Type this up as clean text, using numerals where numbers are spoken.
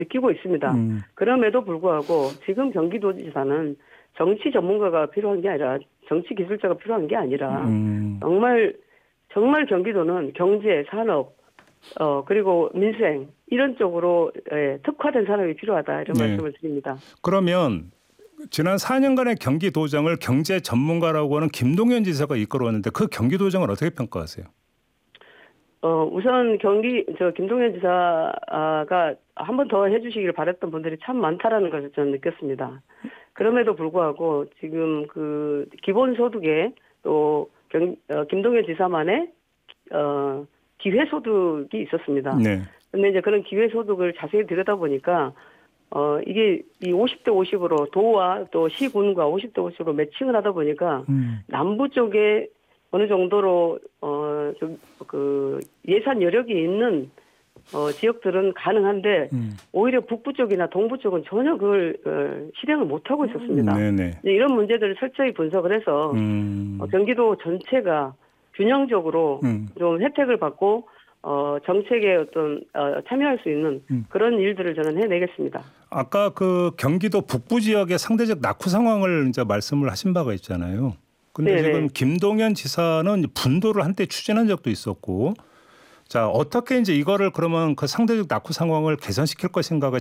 느끼고 있습니다. 그럼에도 불구하고 지금 경기도지사는 정치 전문가가 필요한 게 아니라 정치 기술자가 필요한 게 아니라 정말 경기도는 경제, 산업, 그리고 민생 이런 쪽으로 특화된 산업이 필요하다 이런 말씀을 드립니다. 그러면 지난 4년간의 경기도정을 경제 전문가라고 하는 김동연 지사가 이끌어왔는데 그 경기도정을 어떻게 평가하세요? 우선 김동연 지사가 한 번 더 해주시기를 바랬던 분들이 참 많다라는 것을 저는 느꼈습니다. 그럼에도 불구하고 지금 그 기본소득에 또 김동연 지사만의 기회소득이 있었습니다. 네. 근데 이제 그런 기회소득을 자세히 들여다보니까 이게 이 50대 50으로 도와 또 시군과 50대 50으로 매칭을 하다 보니까 남부 쪽에 어느 정도로 그 예산 여력이 있는 지역들은 가능한데 오히려 북부 쪽이나 동부 쪽은 전혀 그걸 실행을 못 하고 있었습니다. 이런 문제들을 철저히 분석을 해서 경기도 전체가 균형적으로 좀 혜택을 받고 정책에 어떤 참여할 수 있는 그런 일들을 저는 해내겠습니다. 아까 그 경기도 북부 지역의 상대적 낙후 상황을 이제 말씀을 하신 바가 있잖아요. 근데 네네. 지금 김동연 지사는 분도를 한때 추진한 적도 있었고, 자 어떻게 이제 이거를 그러면 그 상대적 낙후 상황을 개선시킬 것인가가